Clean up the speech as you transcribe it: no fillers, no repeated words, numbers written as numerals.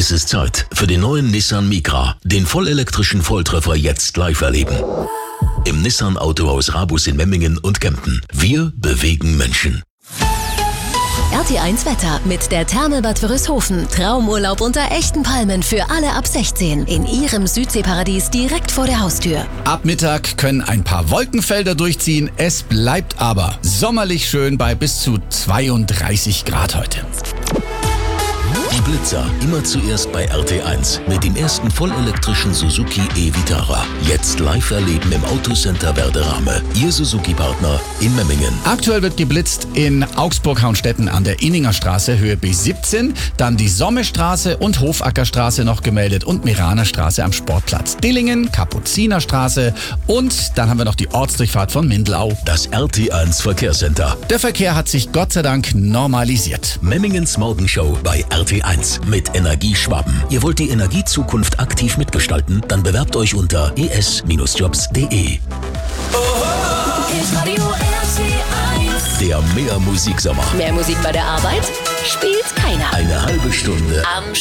Es ist Zeit für den neuen Nissan Micra, den vollelektrischen Volltreffer jetzt live erleben. Im Nissan Autohaus Rabus in Memmingen und Kempten. Wir bewegen Menschen. RT1 Wetter mit der Therme Bad Wörishofen. Traumurlaub unter echten Palmen für alle ab 16. In Ihrem Südseeparadies direkt vor der Haustür. Ab Mittag können ein paar Wolkenfelder durchziehen. Es bleibt aber sommerlich schön bei bis zu 32 Grad heute. Die Blitzer immer zuerst bei RT1 mit dem ersten vollelektrischen Suzuki e-Vitara. Jetzt live erleben im Autocenter Werderame. Ihr Suzuki-Partner in Memmingen. Aktuell wird geblitzt in Augsburg-Hauenstetten an der Inninger Straße, Höhe B17. Dann die Sommestraße und Hofackerstraße noch gemeldet und Meraner Straße am Sportplatz. Dillingen, Kapuzinerstraße und dann haben wir noch die Ortsdurchfahrt von Mindelau. Das RT1 Verkehrscenter. Der Verkehr hat sich Gott sei Dank normalisiert. Memmingens Morgenshow bei RT1 mit Energieschwaben. Ihr wollt die Energiezukunft aktiv mitgestalten? Dann bewerbt euch unter es-jobs.de. Der Mehr Musiksommer. Mehr Musik bei der Arbeit? Spielt keiner. Eine halbe Stunde Am